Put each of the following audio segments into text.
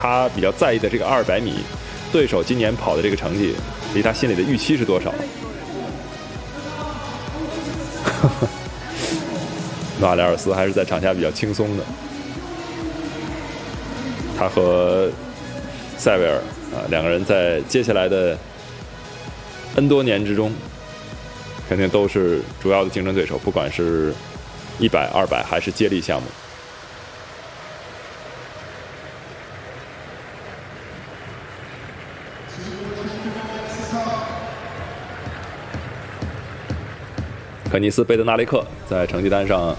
他比较在意的这个200米，对手今年跑的这个成绩，离他心里的预期是多少？马里尔斯还是在场下比较轻松的。他和塞维尔两个人在接下来的 N 多年之中，肯定都是主要的竞争对手，不管是100、200还是接力项目。肯尼斯·贝德纳雷克在成绩单上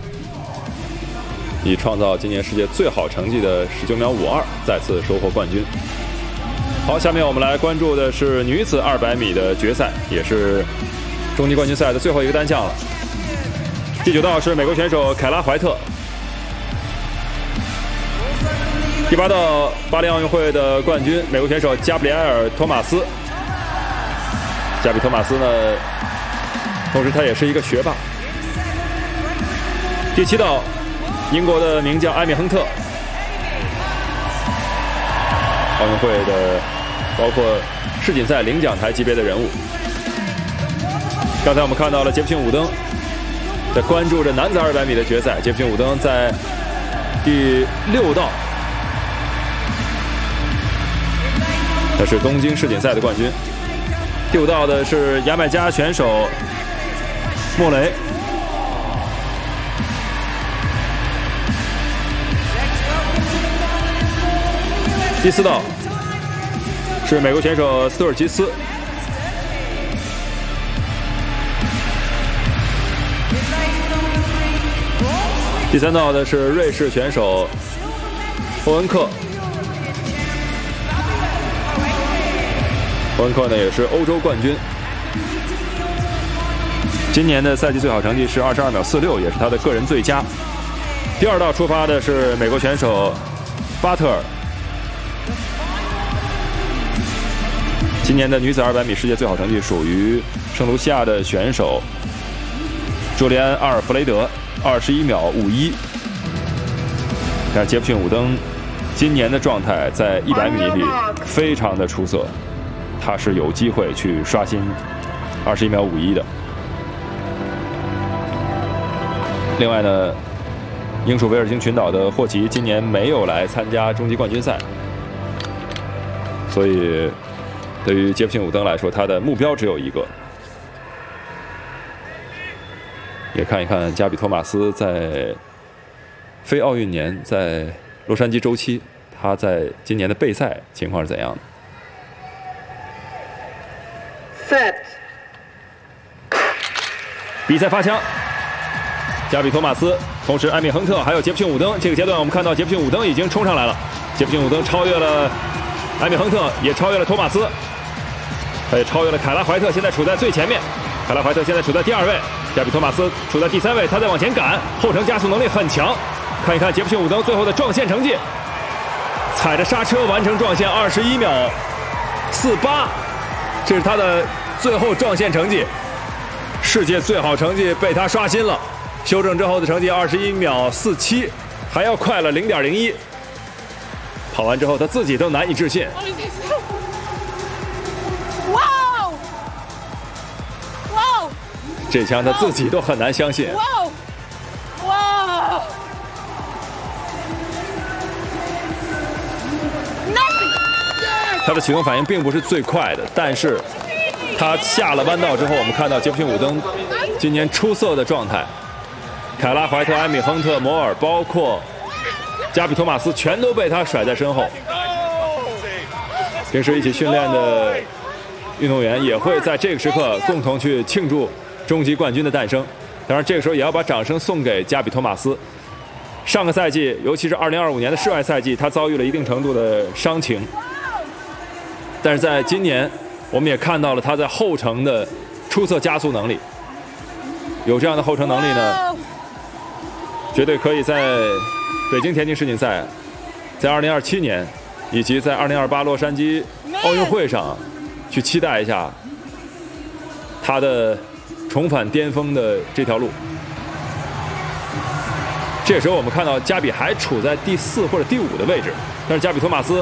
以创造今年世界最好成绩的19秒52再次收获冠军。好，下面我们来关注的是女子200米的决赛，也是终极冠军赛的最后一个单项了。第9道是美国选手凯拉·怀特，第8道巴黎奥运会的冠军美国选手加布里埃尔·托马斯。加比托马斯呢，同时他也是一个学霸。第7道，英国的名将艾米亨特，奥运会的包括世锦赛领奖台级别的人物。刚才我们看到了杰弗逊·伍登在关注着男子200米的决赛，杰弗逊·伍登在第6道，他是东京世锦赛的冠军。第5道的是牙买加选手莫雷。第4道是美国选手斯图尔吉斯。第3道的是瑞士选手欧文克。欧文克呢也是欧洲冠军，今年的赛季最好成绩是22秒46，也是他的个人最佳。第2道出发的是美国选手巴特尔，今年的女子200米世界最好成绩属于圣卢西亚的选手朱利安·阿尔弗雷德，21秒51。但杰弗逊·伍登今年的状态在100米里非常的出色，他是有机会去刷新21秒51的。另外呢，英属维尔京群岛的霍奇今年没有来参加终极冠军赛，所以对于杰弗逊·伍登来说，他的目标只有一个。也看一看加比托马斯在非奥运年在洛杉矶周期，他在今年的备赛情况是怎样的。比赛发枪，加比托马斯，同时艾米亨特还有杰弗逊·伍登。这个阶段我们看到杰弗逊·伍登已经冲上来了，杰弗逊·伍登超越了艾米亨特，也超越了托马斯，他也超越了凯拉·怀特，现在处在最前面。凯拉·怀特现在处在第2位，加比托马斯处在第3位，他在往前赶，后程加速能力很强。看一看杰弗逊·伍登最后的撞线成绩，踩着刹车完成撞线，21秒48，这是他的最后撞线成绩，世界最好成绩被他刷新了。修正之后的成绩21秒47，还要快了0.01。跑完之后他自己都难以置信。 哇哦！哇哦！ 这枪他自己都很难相信。 哇哦！哇哦！ 他的启动反应并不是最快的，但是他下了弯道之后，我们看到杰弗逊·伍登今年出色的状态，凯拉·怀特、艾米亨特、摩尔，包括加比托马斯，全都被他甩在身后。平时一起训练的运动员也会在这个时刻共同去庆祝终极冠军的诞生。当然，这个时候也要把掌声送给加比托马斯。上个赛季，尤其是2025年的室外赛季，他遭遇了一定程度的伤情。但是在今年，我们也看到了他在后程的出色加速能力。有这样的后程能力呢，绝对可以在北京田径世锦赛，在2027年以及在2028洛杉矶奥运会上去期待一下他的重返巅峰的这条路。 这时候我们看到加比还处在第4或者第5的位置，但是加比托马斯